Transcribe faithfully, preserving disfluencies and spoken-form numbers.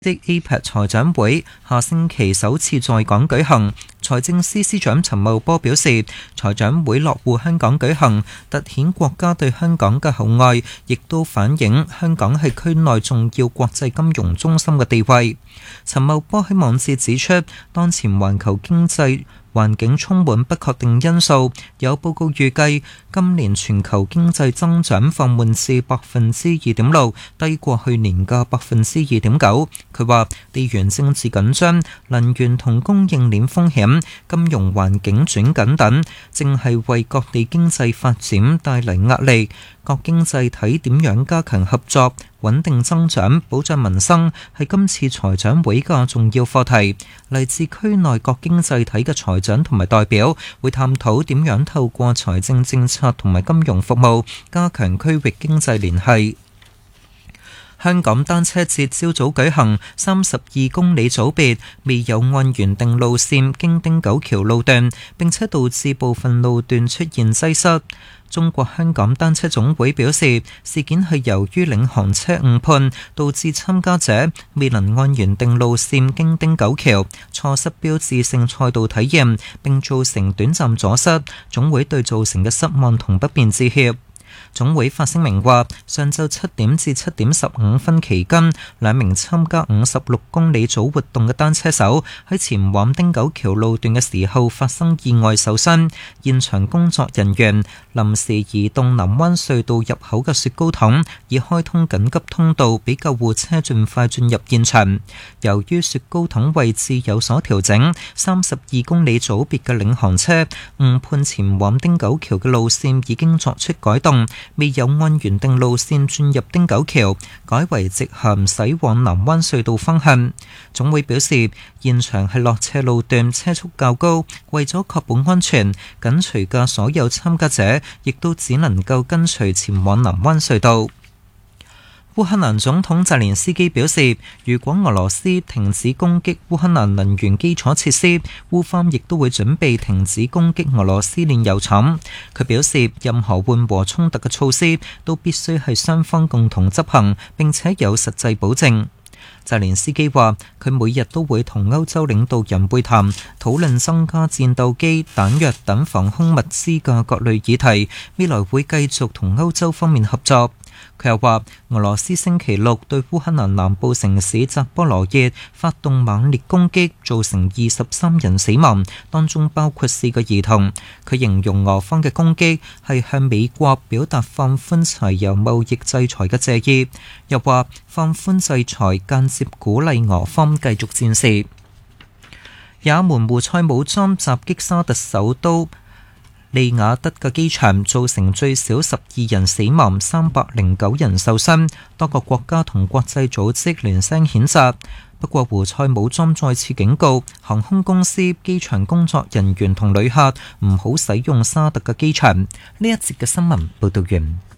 的 A P E C 財長會下星期首次在港舉行。財政司司長陳茂波表示，財長會落戶香港舉行，凸顯國家對香港嘅厚愛，亦都反映香港係區內重要國際金融中心嘅地位。陳茂波喺網誌指出，當前環球經濟環境充滿不確定因素，有報告預計今年全球經濟增長放緩至百分之二點六，低過去年嘅百分之二點九。佢話地緣政治緊張、能源同供應鏈風險、金融環境轉緊等，正係為各地經濟發展帶嚟壓力。各經濟體點樣加強合作、穩定增長、保障民生，係今次財長會嘅重要課題。嚟自區內各經濟體嘅財長同埋代表會探討點樣透過財政政策同埋金融服務加強區域經濟聯繫。香港單車節朝早舉行，三十二公里組別未有按原定路線經汀九橋路段，並且導致部分路段出現擠塞。中國香港單車總會表示，事件係由於領航車誤判，導致參加者未能按原定路線經汀九橋，錯失標誌性賽道體驗，並造成短暫阻塞。總會對造成嘅失望同不便致歉。總會發聲明話，上晝七點至七點十五分期間，兩名參加五十六公里組活動嘅單車手喺前往汀九橋路段嘅時候發生意外受傷，現場工作人員臨時移動南灣隧道入口嘅雪糕筒，以開通緊急通道俾救護車盡快進入現場。由於雪糕筒位置有所調整，三十二公里組別嘅領航車誤判前往汀九橋嘅路線已經作出改動，未有按原定路線轉入汀九橋，改為直行駛往南灣隧道方向。總會表示，現場係落斜路段，車速較高，為咗確保安全，緊隨嘅所有參加者亦都只能夠跟隨前往南灣隧道。烏克蘭總統澤連斯基表示，如果俄羅斯停止攻擊烏克蘭能源基礎設施，烏方亦都會準備停止攻擊俄羅斯煉油廠。佢表示，任何緩和衝突嘅措施都必須係雙方共同執行，並且有實際保證。澤連斯基話，佢每日都會同歐洲領導人會談，討論增加戰鬥機、彈藥等防空物資嘅各類議題，未來會繼續同歐洲方面合作。佢又話，俄羅斯星期六對烏克蘭南部城市扎波羅熱發動猛烈攻擊，造成二十三人死亡，當中包括四個兒童。佢形容俄方嘅攻擊係向美國表達放寬柴油貿易制裁嘅謝意，又話放寬制裁間接鼓勵俄方繼續戰事。也門胡塞武裝襲擊沙特首都利雅得嘅機場，造成最少十二人死亡，三百零九人受傷。多個國家同國際組織連聲譴責。不過胡塞武裝再次警告航空公司、機場工作人員同旅客唔好使用沙特嘅機場。呢一節嘅新聞報道完。